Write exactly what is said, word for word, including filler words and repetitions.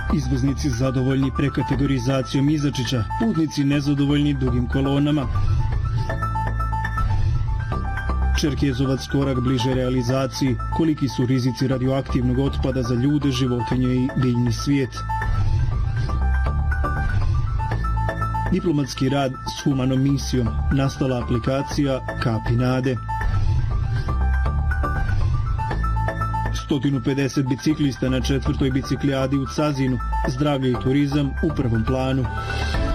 Izvoznici zadovoljni prekategorizacijom Izačića, putnici nezadovoljni dugim kolonama. Čerkezovac korak bliže realizaciji, koliki su rizici radioaktivnog otpada za ljude, životinje i biljni svijet. Diplomatski rad s humanom misijom, nastala aplikacija Kapi nade. sto pedeset biciklista na četvrtoj biciklijadi u Cazinu, zdravlje i turizam u prvom planu.